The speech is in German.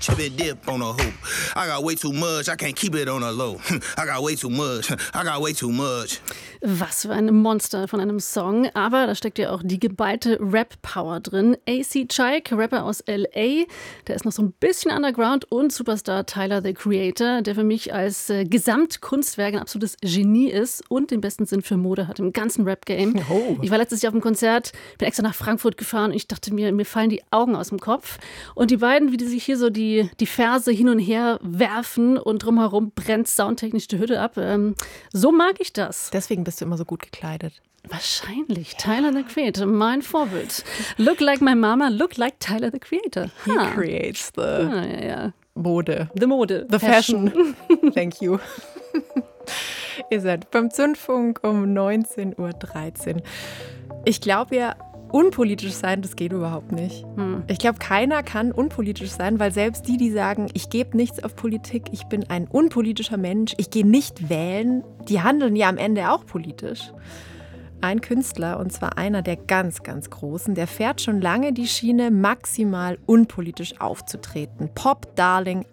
Chip and dip on a hoop. I got way too much, I can't keep it on a low. I got way too much, I got way too much. Was für ein Monster von einem Song, aber da steckt ja auch die geballte Rap-Power drin. AC Chaik, Rapper aus L.A., der ist noch so ein bisschen underground, und Superstar Tyler, the Creator, der für mich als Gesamtkunstwerk ein absolutes Genie ist und den besten Sinn für Mode hat im ganzen Rap-Game. Oh. Ich war letztes Jahr auf dem Konzert, bin extra nach Frankfurt gefahren und ich dachte mir fallen die Augen aus dem Kopf. Und die beiden, wie die sich hier so die Verse hin und her werfen und drumherum brennt soundtechnisch die Hütte ab. So mag ich das. Deswegen bist du immer so gut gekleidet. Wahrscheinlich. Tyler, the Creator, mein Vorbild. Look like my mama, look like Tyler, the Creator. He creates the Ja. Mode. The Mode. The Fashion. Thank you. Ihr seid beim Zündfunk um 19:13 Uhr. Ich glaube ja, unpolitisch sein, das geht überhaupt nicht. Ich glaube, keiner kann unpolitisch sein, weil selbst die sagen, ich gebe nichts auf Politik, ich bin ein unpolitischer Mensch, ich gehe nicht wählen, die handeln ja am Ende auch politisch. Ein Künstler, und zwar einer der ganz, ganz Großen, der fährt schon lange die Schiene, maximal unpolitisch aufzutreten. Pop-Darling